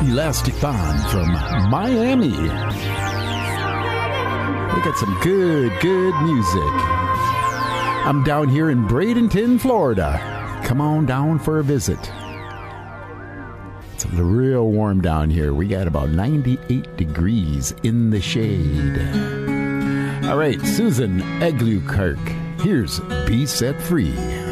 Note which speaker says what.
Speaker 1: Elastic Bond from Miami. We got some good music. I'm down here in Bradenton, Florida. Come on down for a visit. It's real warm down here. We got about 98 degrees in the shade. All right, Susan Eglukirk. Here's Be Set Free.